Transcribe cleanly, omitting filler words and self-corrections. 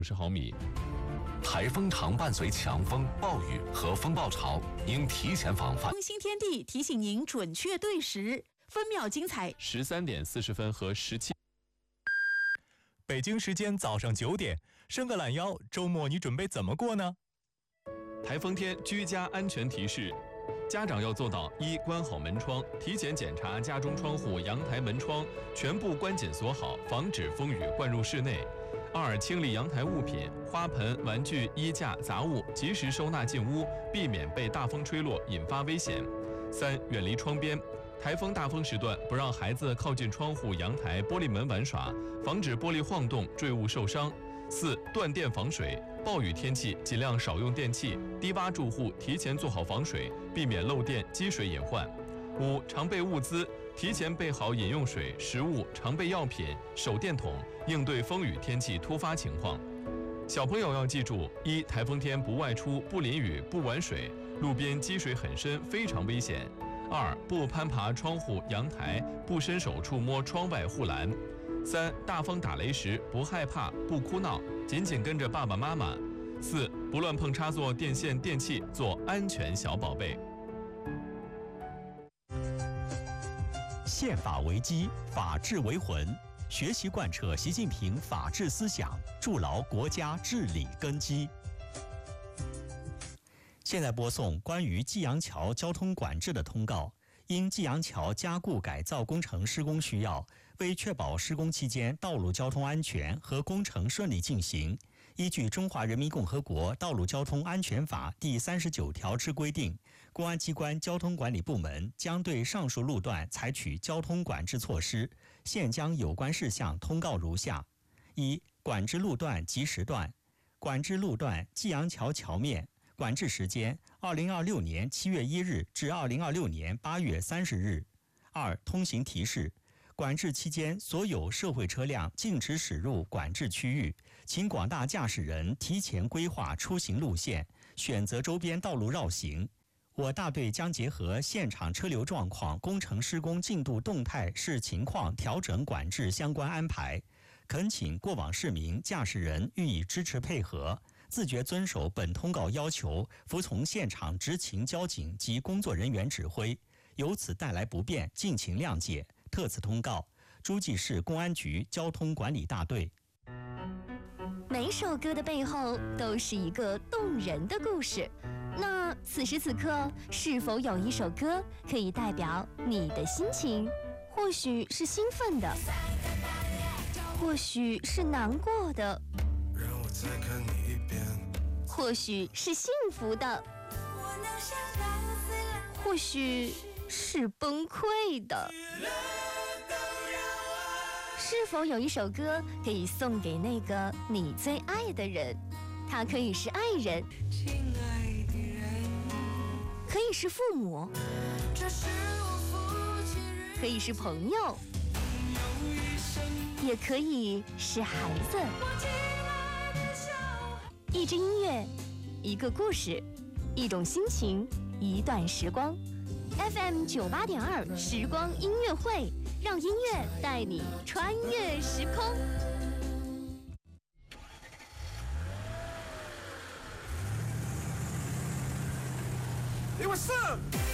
50毫米。 台风常伴随强风、暴雨和风暴潮，应提前防范。 更新天地提醒您准确对时，分秒精彩。 13点40分和17。 北京时间早上9点，伸个懒腰，周末你准备怎么过呢？ 台风天居家安全提示：家长要做到一、关好门窗，提前检查家中窗户、阳台门窗全部关紧锁好，防止风雨灌入室内；二、清理阳台物品，花盆、玩具、衣架、杂物及时收纳进屋，避免被大风吹落引发危险；三、远离窗边。台风大风时段，不让孩子靠近窗户、阳台、玻璃门玩耍，防止玻璃晃动、坠物受伤。四、断电防水，暴雨天气尽量少用电器，低洼住户提前做好防水，避免漏电、积水隐患。五、常备物资，提前备好饮用水、食物、常备药品、手电筒，应对风雨天气突发情况。小朋友要记住：一、台风天不外出、不淋雨、不玩水，路边积水很深，非常危险。二、不攀爬窗户、阳台，不伸手触摸窗外护栏。三、大风打雷时不害怕、不哭闹，紧紧跟着爸爸妈妈。四、不乱碰插座、电线、电器，做安全小宝贝。 宪法为基，法治为魂，学习贯彻习近平法治思想，筑牢国家治理根基。现在播送关于济阳桥交通管制的通告。因济阳桥加固改造工程施工需要，为确保施工期间道路交通安全和工程顺利进行，依据《中华人民共和国道路交通安全法》第39条之规定，公安机关交通管理部门将对上述路段采取交通管制措施。现将有关事项通告如下：一、管制路段及时段。管制路段济阳桥桥面，管制时间2026年7月1日至2026年8月30日。二、通行提示：管制期间，所有社会车辆禁止驶入管制区域，请广大驾驶人提前规划出行路线，选择周边道路绕行。我大队将结合现场车流状况、工程施工进度动态视情况调整管制相关安排，恳请过往市民、驾驶人予以支持配合，自觉遵守本通告要求，服从现场执勤交警及工作人员指挥，由此带来不便，敬请谅解。特此通告，诸暨市公安局交通管理大队。 每首歌的背后都是一个动人的故事。那此时此刻，是否有一首歌可以代表你的心情？或许是兴奋的，或许是难过的，或许是幸福的，或许是崩溃的。是否有一首歌可以送给那个你最爱的人？他可以是爱人，可以是父母，可以是朋友，也可以是孩子。一支音乐，一个故事，一种心情，一段时光。FM 98.2时光音乐会，让音乐带你穿越时空。 Hey, what's up?